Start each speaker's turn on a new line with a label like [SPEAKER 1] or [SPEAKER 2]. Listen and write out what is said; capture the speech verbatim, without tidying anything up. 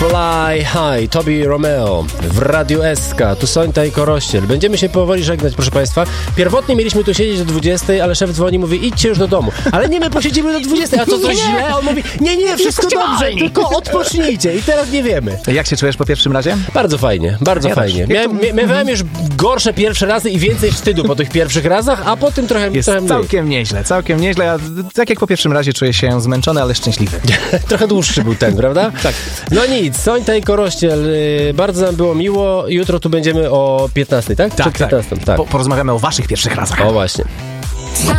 [SPEAKER 1] Fly High, Tobi Romeo w Radiu S K, tu Sońta i Korościel. Będziemy się powoli żegnać, proszę Państwa. Pierwotnie mieliśmy tu siedzieć do dwudziestej, ale szef dzwoni i mówi, idźcie już do domu. Ale nie, my posiedzimy do dwudziestej, a co, coś źle? A on mówi, nie, nie, wszystko dobrze, tylko odpocznijcie i teraz nie wiemy.
[SPEAKER 2] Jak się czujesz po pierwszym razie?
[SPEAKER 1] Bardzo fajnie, bardzo
[SPEAKER 2] Ja
[SPEAKER 1] fajnie.
[SPEAKER 2] też.
[SPEAKER 1] Miałem, mia- miałem już gorsze pierwsze razy i więcej wstydu po tych pierwszych razach, a po tym trochę,
[SPEAKER 2] Jest
[SPEAKER 1] trochę mniej.
[SPEAKER 2] całkiem nieźle, całkiem nieźle. Ja, tak jak po pierwszym razie czuję się zmęczony, ale szczęśliwy.
[SPEAKER 1] Trochę dłuższy był ten, prawda?
[SPEAKER 2] Tak.
[SPEAKER 1] No nic, Sońta i Korościel, yy, bardzo nam było miło. Jutro tu będziemy o piętnastej, tak?
[SPEAKER 2] Tak,
[SPEAKER 1] Przed piętnastą, tak.
[SPEAKER 2] Po, porozmawiamy o waszych pierwszych razach.
[SPEAKER 1] O właśnie.